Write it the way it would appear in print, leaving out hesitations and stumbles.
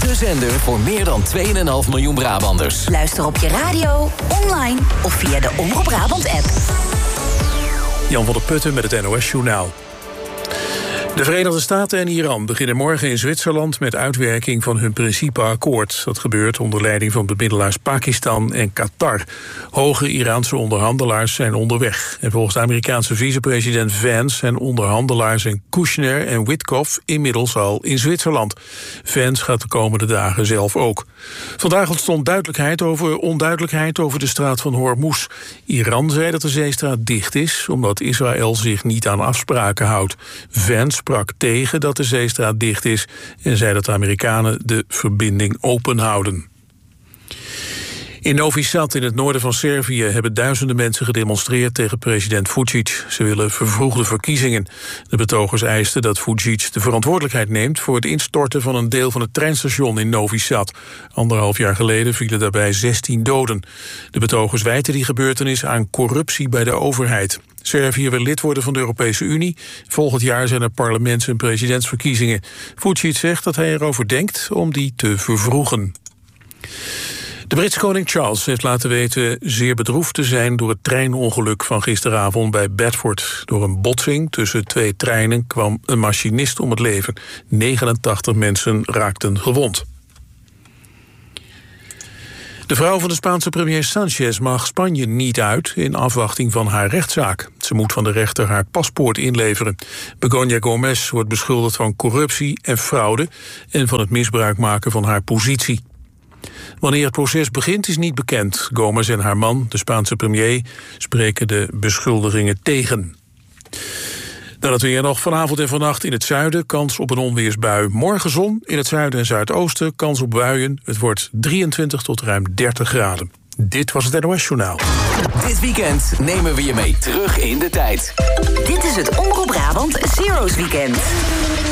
De zender voor meer dan 2,5 miljoen Brabanders. Luister op je radio, online of via de Omroep Brabant-app. Jan van der Putten met het NOS-journaal. De Verenigde Staten en Iran beginnen morgen in Zwitserland met uitwerking van hun principeakkoord. Dat gebeurt onder leiding van bemiddelaars Pakistan en Qatar. Hoge Iraanse onderhandelaars zijn onderweg. En volgens de Amerikaanse vicepresident Vance zijn onderhandelaars en Kushner en Witkoff inmiddels al in Zwitserland. Vance gaat de komende dagen zelf ook. Vandaag ontstond onduidelijkheid over de straat van Hormuz. Iran zei dat de zeestraat dicht is, omdat Israël zich niet aan afspraken houdt. Vance sprak tegen dat de zeestraat dicht is en zei dat de Amerikanen de verbinding open houden. In Novi Sad in het noorden van Servië hebben duizenden mensen gedemonstreerd tegen president Vučić. Ze willen vervroegde verkiezingen. De betogers eisten dat Vučić de verantwoordelijkheid neemt voor het instorten van een deel van het treinstation in Novi Sad. 1,5 jaar geleden vielen daarbij 16 doden. De betogers wijten die gebeurtenis aan corruptie bij de overheid. Servië wil lid worden van de Europese Unie. Volgend jaar zijn er parlements- en presidentsverkiezingen. Vučić zegt dat hij erover denkt om die te vervroegen. De Britse koning Charles heeft laten weten zeer bedroefd te zijn door het treinongeluk van gisteravond bij Bedford. Door een botsing tussen 2 treinen kwam een machinist om het leven. 89 mensen raakten gewond. De vrouw van de Spaanse premier Sánchez mag Spanje niet uit in afwachting van haar rechtszaak. Ze moet van de rechter haar paspoort inleveren. Begoña Gómez wordt beschuldigd van corruptie en fraude en van het misbruik maken van haar positie. Wanneer het proces begint is niet bekend. Gómez en haar man, de Spaanse premier, spreken de beschuldigingen tegen. Dan het weer nog vanavond en vannacht in het zuiden, kans op een onweersbui. Morgen zon, in het zuiden en zuidoosten, kans op buien. Het wordt 23 tot ruim 30 graden. Dit was het NOS Journaal. Dit weekend nemen we je mee terug in de tijd. Dit is het Omroep Brabant Zero's Weekend.